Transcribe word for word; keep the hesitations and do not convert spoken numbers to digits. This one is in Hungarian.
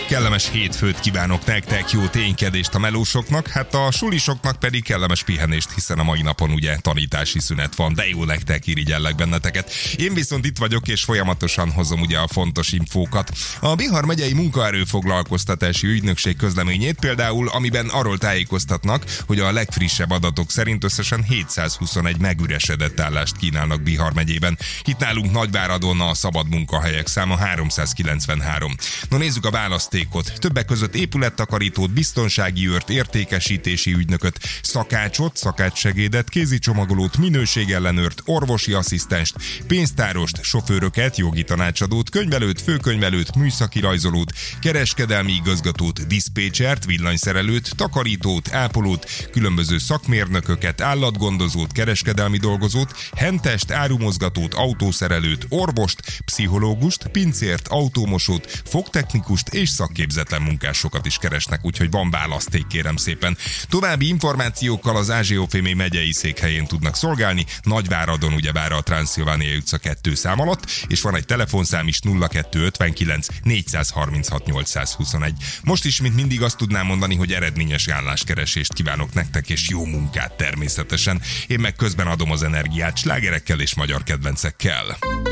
Kellemes hétfőt kívánok nektek, jó ténykedést a melósoknak, hát a sulisoknak pedig kellemes pihenést, hiszen a mai napon ugye tanítási szünet van, de jó nektek, irigyellek benneteket. Én viszont itt vagyok, és folyamatosan hozom ugye a fontos infókat. A Bihar megyei munkaerőfoglalkoztatási ügynökség közleményét például, amiben arról tájékoztatnak, hogy a legfrissebb adatok szerint összesen hétszázhuszonegy megüresedett állást kínálnak Bihar megyében. Itt nálunk Nagyváradon a szabad munkahelyek száma háromszázkilencvenhárom. No, nézzük a választékot. Többek között épülettakarítót, biztonsági őrt, értékesítési ügynököt, szakácsot, szakácssegédet, kézicsomagolót, minőségellenőrt, orvosi asszisztenst, pénztárost, sofőröket, jogi tanácsadót, könyvelőt, főkönyvelőt, műszaki rajzolót, kereskedelmi igazgatót, diszpécsert, villanyszerelőt, takarítót, ápolót, különböző szakmérnököket, állatgondozót, kereskedelmi dolgozót, hentest, árumozgatót, autószerelőt, orvost, pszichológust, pincért, autómosót, fogtechnikust és szakképzetlen munkásokat is keresnek, úgyhogy van választék, kérem szépen. További információkkal az Ázsiófémi megyei székhelyén tudnak szolgálni, Nagyváradon ugyebár a Transzilvánia utca kettő szám alatt, és van egy telefonszám is nulla kettő ötvenkilenc négyszázharminchat nyolcszázhuszonegy. Most is, mint mindig, azt tudnám mondani, hogy eredményes álláskeresést kívánok nektek, és jó munkát természetesen. Én meg közben adom az energiát slágerekkel és magyar kedvencekkel.